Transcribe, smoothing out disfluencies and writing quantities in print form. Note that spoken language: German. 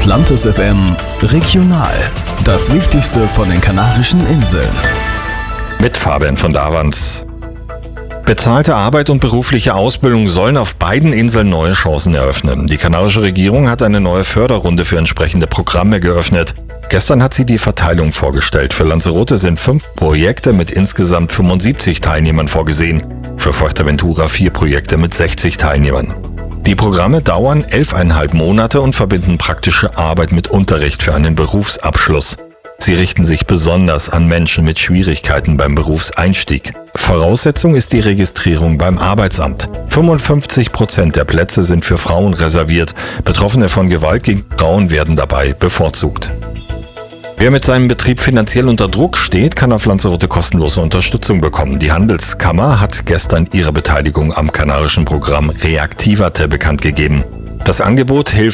Atlantis FM Regional. Das Wichtigste von den Kanarischen Inseln. Mit Fabian von Davans. Bezahlte Arbeit und berufliche Ausbildung sollen auf beiden Inseln neue Chancen eröffnen. Die kanarische Regierung hat eine neue Förderrunde für entsprechende Programme geöffnet. Gestern hat sie die Verteilung vorgestellt. Für Lanzarote sind 5 Projekte mit insgesamt 75 Teilnehmern vorgesehen. Für Fuerteventura 4 Projekte mit 60 Teilnehmern. Die Programme dauern 11,5 Monate und verbinden praktische Arbeit mit Unterricht für einen Berufsabschluss. Sie richten sich besonders an Menschen mit Schwierigkeiten beim Berufseinstieg. Voraussetzung ist die Registrierung beim Arbeitsamt. 55% der Plätze sind für Frauen reserviert. Betroffene von Gewalt gegen Frauen werden dabei bevorzugt. Wer mit seinem Betrieb finanziell unter Druck steht, kann auf Lanzarote kostenlose Unterstützung bekommen. Die Handelskammer hat gestern ihre Beteiligung am kanarischen Programm Reaktivate bekannt gegeben. Das Angebot hilft